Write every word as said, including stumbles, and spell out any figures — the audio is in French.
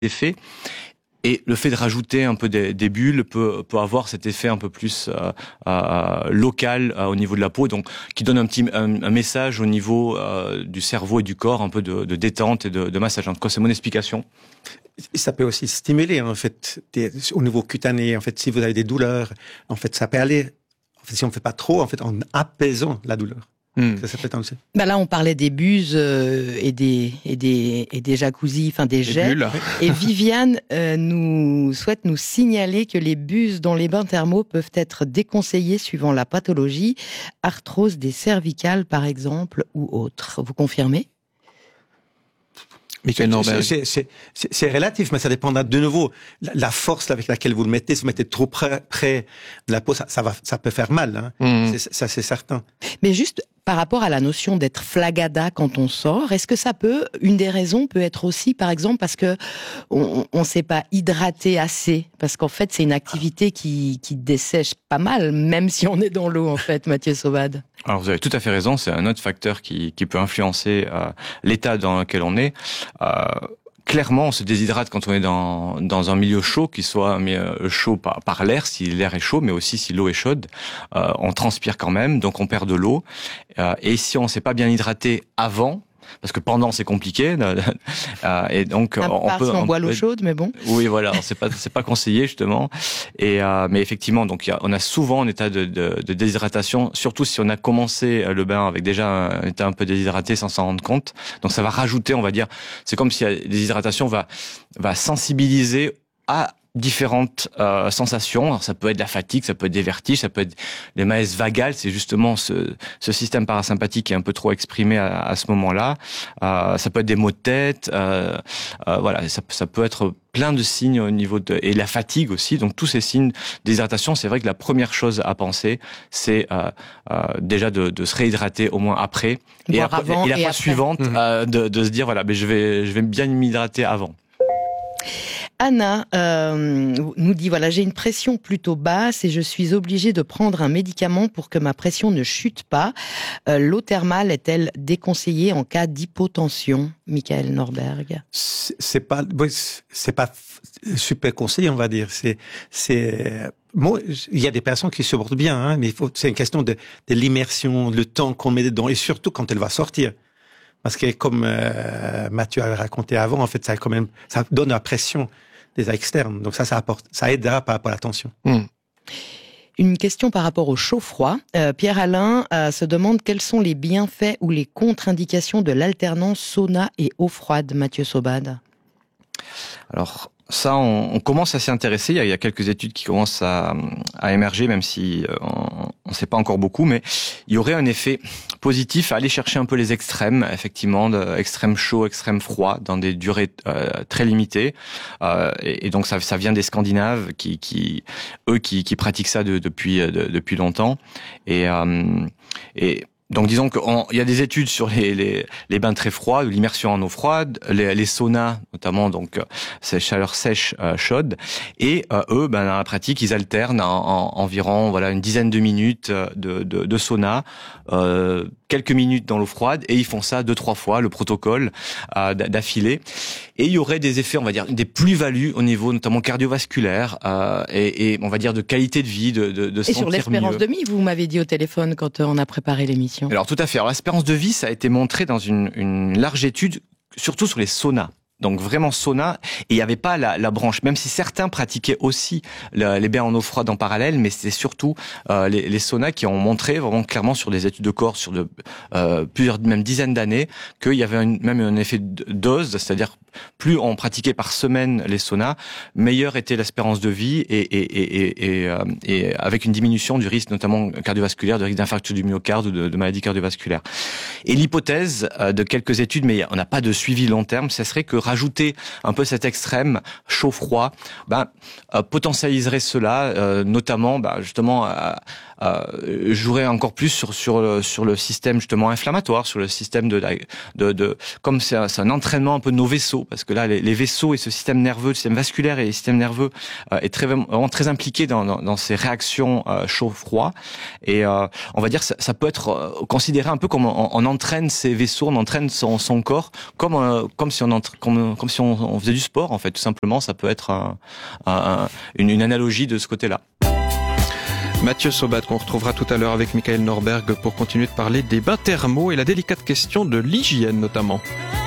effets. Et le fait de rajouter un peu des, des bulles peut, peut avoir cet effet un peu plus euh, euh, local euh, au niveau de la peau, donc qui donne un petit un, un message au niveau euh, du cerveau et du corps, un peu de, de détente et de, de massage. En tout cas, c'est mon explication. Ça peut aussi stimuler en fait des, au niveau cutané. En fait, si vous avez des douleurs, en fait, ça peut aller. En fait, si on ne fait pas trop, en fait, en apaisant la douleur. Mmh. Ça, ça peut être aussi. Bah là, on parlait des buses euh, et des et des et des jacuzzis, enfin des jets. Et Viviane euh, nous souhaite nous signaler que les buses dans les bains thermaux peuvent être déconseillées suivant la pathologie, arthrose des cervicales par exemple ou autre. Vous confirmez ? Michael Norberg. C'est, c'est, c'est, c'est relatif, mais ça dépend de nouveau la, la force avec laquelle vous le mettez. Si vous mettez trop près, près de la peau, ça, ça va, ça peut faire mal. Hein. Mmh. C'est, ça, c'est certain. Mais juste par rapport à la notion d'être flagada quand on sort, est-ce que ça peut, une des raisons peut être aussi, par exemple, parce que on, on s'est pas hydraté assez, parce qu'en fait c'est une activité qui, qui dessèche pas mal, même si on est dans l'eau en fait, Mathieu Saubade. Alors vous avez tout à fait raison, c'est un autre facteur qui, qui peut influencer euh, l'état dans lequel on est. Euh, Clairement, on se déshydrate quand on est dans dans un milieu chaud, qui soit euh, chaud par, par l'air, si l'air est chaud, mais aussi si l'eau est chaude. Euh, on transpire quand même, donc on perd de l'eau. Euh, et si on s'est pas bien hydraté avant, parce que pendant c'est compliqué, euh, et donc à on part peut si on, on boit peut, l'eau chaude, mais bon. Oui, voilà, c'est pas c'est pas conseillé justement. Et euh, mais effectivement, donc y a, on a souvent un état de, de, de déshydratation, surtout si on a commencé le bain avec déjà un état un peu déshydraté sans s'en rendre compte. Donc ça va rajouter, on va dire, c'est comme si la déshydratation va va sensibiliser à différentes euh, sensations. Alors, ça peut être de la fatigue, ça peut être des vertiges, ça peut être des malaises vagales. C'est justement ce, ce système parasympathique qui est un peu trop exprimé à, à ce moment-là. Euh, ça peut être des maux de tête. Euh, euh, voilà, ça, ça peut être plein de signes au niveau de et la fatigue aussi. Donc tous ces signes d'hydratation, c'est vrai que la première chose à penser, c'est euh, euh, déjà de, de se réhydrater au moins après et, Boire après, avant et la et fois après. suivante Mmh. euh, de, de se dire voilà, mais je vais je vais bien m'hydrater avant. Anna euh, nous dit, voilà, j'ai une pression plutôt basse et je suis obligée de prendre un médicament pour que ma pression ne chute pas. Euh, l'eau thermale est-elle déconseillée en cas d'hypotension, Michael Norberg? C'est, c'est pas, c'est pas super conseillé, on va dire. C'est, c'est, moi, il y a des personnes qui se portent bien, hein, mais il faut, c'est une question de, de l'immersion, le temps qu'on met dedans et surtout quand elle va sortir. Parce que comme euh, Mathieu a raconté avant, en fait, ça quand même, ça donne la pression des externes. Donc ça, ça apporte, ça aidera par rapport à la tension. Mmh. Une question par rapport au chaud-froid. Euh, Pierre-Alain euh, se demande quels sont les bienfaits ou les contre-indications de l'alternance sauna et eau froide, Mathieu Saubade. Alors ça, on, on commence à s'y intéresser. Il y, a, il y a quelques études qui commencent à, à émerger, même si euh, on ne sait pas encore beaucoup, mais il y aurait un effet positif à aller chercher un peu les extrêmes, effectivement, de, extrême chaud, extrême froid, dans des durées euh, très limitées. Euh, et, et donc ça, ça vient des Scandinaves, qui, qui eux, qui, qui pratiquent ça de, depuis de, depuis longtemps. Et, euh, et donc disons qu'il y a des études sur les, les, les bains très froids, l'immersion en eau froide, les, les saunas notamment, donc ces chaleurs sèches euh, chaudes, et euh, eux, ben dans la pratique, ils alternent en, en environ voilà une dizaine de minutes de, de, de sauna, euh, quelques minutes dans l'eau froide, et ils font ça deux trois fois, le protocole euh, d'affilée. Et il y aurait des effets, on va dire, des plus-values au niveau notamment cardiovasculaire euh, et, et on va dire de qualité de vie, de, de, de et sentir mieux. Et sur l'espérance de vie, vous m'avez dit au téléphone quand on a préparé l'émission. Alors tout à fait. Alors l'espérance de vie, ça a été montré dans une, une large étude, surtout sur les saunas. Donc vraiment sauna, et il n'y avait pas la, la branche, même si certains pratiquaient aussi le, les bains en eau froide en parallèle, mais c'est surtout euh, les, les saunas qui ont montré vraiment clairement sur des études de corps sur de euh, plusieurs, même dizaines d'années, qu'il y avait une, même un effet de dose, c'est-à-dire plus on pratiquait par semaine les saunas, meilleure était l'espérance de vie et, et, et, et, et, euh, et avec une diminution du risque notamment cardiovasculaire, de risque d'infarctus du myocarde ou de, de maladies cardiovasculaires. Et l'hypothèse euh, de quelques études, mais on n'a pas de suivi long terme, ce serait que rajouter un peu cet extrême chaud-froid, ben, euh, potentialiserait cela, euh, notamment ben, justement à, euh, jouerait encore plus sur sur le, sur le système justement inflammatoire, sur le système de la de, de comme c'est un, c'est un entraînement un peu de nos vaisseaux, parce que là les, les vaisseaux et ce système nerveux, le système vasculaire et le système nerveux euh, est très vraiment très impliqué dans dans, dans ces réactions euh, chaud-froid, et euh, on va dire ça, ça peut être euh, considéré un peu comme on, on entraîne ses vaisseaux, on entraîne son, son corps comme euh, comme si on entra, comme, comme si on, on faisait du sport en fait, tout simplement. Ça peut être un, un, une, une analogie de ce côté-là. Mathieu Sobat, qu'on retrouvera tout à l'heure avec Michael Norberg pour continuer de parler des bains thermaux et la délicate question de l'hygiène notamment.